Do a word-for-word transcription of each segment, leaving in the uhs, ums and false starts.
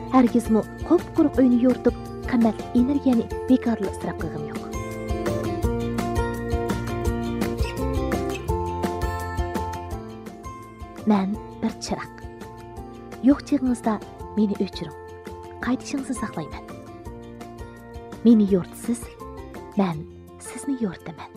Herkesmi qop-quruq uyni yo'rtib, qimmatli energiyani bekorli isrof qilgim yo'q. Men bir chiroq. Yo'q chig'ingizda meni o'chiring. Qaytishingizni saqlayman. Meni yo'rtsiz, men sizni yo'rtaman.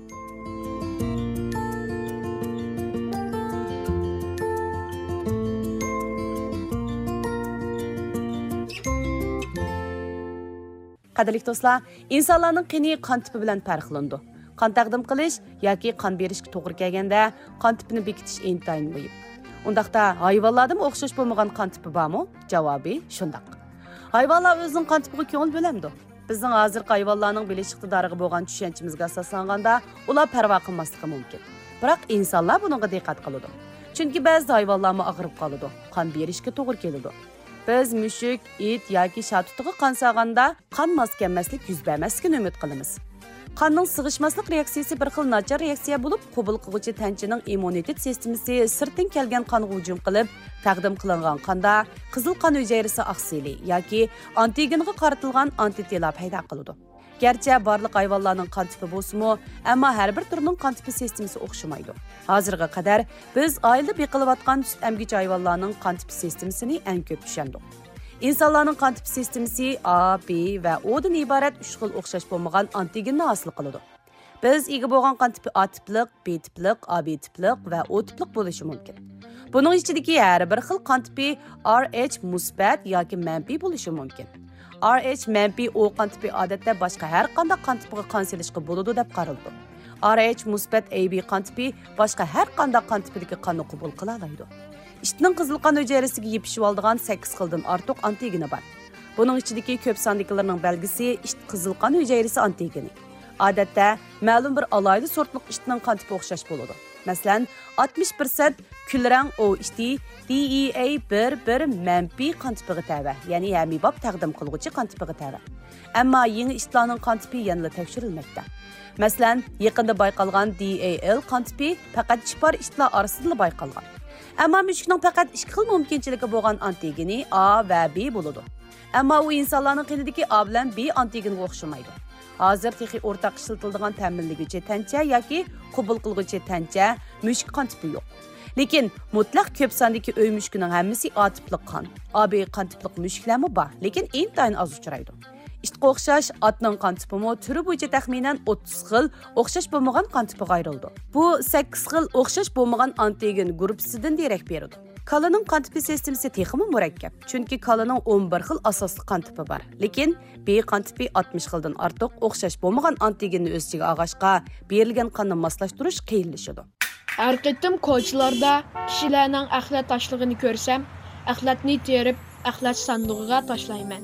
Qadrli do'stlar, insonlarning qini qon tipi bilan farqlanadi. Qon taqdim qilish yoki qon berishga to'g'ri kelganda qon tipini bekitish intayin muhim. Undaqda hayvonlarda o'xshash bo'lmagan qon tipi bormi? Javobi shundoq. Hayvonlar o'zining qon tipiga ko'ngil bo'lamdi. Bizning hozirgi hayvonlarning bilish iqtidoriga bo'lgan tushunchimizga asoslanganda ular parvo qilmasligi mumkin. Biroq insonlar bunga diqqat qiladi. Chunki ba'zi hayvonlar og'rib qoladi, qon berishga to'g'ri keladi. Biz mushuk, it yoki shatutiga qon sag'anda qon mos kelmaslik yuz bermasligini umid qilamiz. Qonning sig'ishmaslik reaksiyasi bir xil nachar reaksiya bo'lib, qabul qiluvchi tanchaning immunitet sistemasi sirtdan kelgan qonga hujum qilib, taqdim qilingan qonda qizil qon hujayrasi oksili yoki antigenga qaratilgan antitela paydo qiladi. Gerçi barliq hayvonlarning qon tipi bo'lsa-mu, ammo har bir turning qon tipi sistemasi o'xshamaydi. Hozirga qadar biz oila beqilayotgan sut emgich hayvonlarning qon tipi sistemasini eng ko'p tushundik. İnsanlarning qon tipi sistemasi A, B va O dan iborat uch xil o'xshash bo'lmagan antigenni hosil qiladi. Biz ega bo'lgan qon tipi A tipliq, B tipliq, A B tipliq va O tipliq bo'lishi mumkin. Buning ichidagi har bir xil qon tipi R H musbat yoki manfiy bo'lishi mumkin. R H manfiy O qon tipi odatda boshqa har qanday qon tipiga qon selishga bo'ladi deb qaraldi. R H musbat A B qon tipi boshqa har qanday qon tipidagi qonni qabul qila oladi. İştinin qizil qon hujayrasiga yepishib oladigan sakkiz xildan ortiq antigeni bor. Buning ichidagi ko'p sondagilarning belgisi isht qizil qon hujayrasi antigeni. Odatda ma'lum bir alayli sortliq ishtning qon tipi o'xshash bo'ladi. Masalan, oltmish foiz kulrang O ishti D E A bir bir manfiy qon tipiga tava, ya'ni hamibab taqdim qiluvchi qon tipiga tava. Ammo yangi ishtlarning qon tipi yana tekshirilmoqda. Masalan, yaqinda bayqalgan D A L qon tipi faqat chipar ishtlar orasida bayqalgan. Ammo mushukning faqat ikki xil mumkinchiligi bo'lgan antigeni A va B bo'ladi. Ammo u insonlarning qilidagi A bilan B antigeniga o'xshamaydi. Hozir texi o'rtaq ishlatiladigan ta'minlovchi tancha yoki qabul qiluvchi tancha mushuk qon tipi yo'q. Lekin mutlaq ko'p sondagi uy mushukining hammasi A tipliq qon, A B qon tipliq mushuklarmi bor, lekin intayin oz uchraydi. İştga o'xshash atning qon tipimi turi bo'yicha taxminan o'ttiz xil o'xshash bo'lmagan qon tipiga ayrildi. Bu sakkiz xil o'xshash bo'lmagan antigen guruhisidan derak beradi. Kalaning qon tipi sistemasi texmi murakkab, chunki kalaning o'n bir xil asosli qon tipi bor. Lekin B qon tipi oltmish xildan ortiq o'xshash bo'lmagan antigenni o'z ichiga olg'ashqa berilgan qonni moslashtirish qiyinlashadi. Har qitim ko'chalarda kishilarning axlat tashlig'ini ko'rsam, axlatni terib, axlat sandig'iga tashlayman.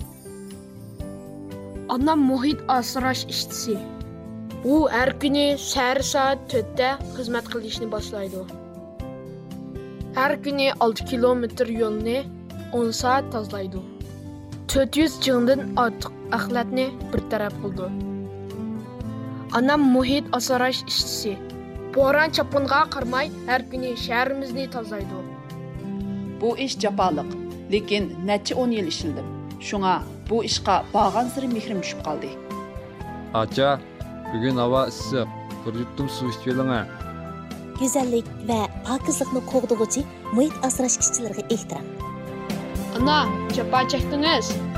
Anam muhit asrash ishtisi. U har kuni sahar soat to'rtda xizmat qilishni boshlaydi. Har kuni olti kilometr yo'lni o'n soat tozalaydi. to'rt yuz jingdan ortiq axlatni bir taraf qildi. Anam muhit asrash ishtisi. Bo'ron chapinga qarmay har kuni shaharimizni tozalaydi. Bu ish jafoliq, lekin necha o'n yil ishildim. Shunga bu ishqa bağan siri mehrim tushib qoldi. Acha, bugun havo issiq. Bir yuttum suv ichib oling. Go'zallik va pokizlikni qo'g'dug'uchi muhit asrash ishchilariga ehtirom. Ana, chapa chekdingiz.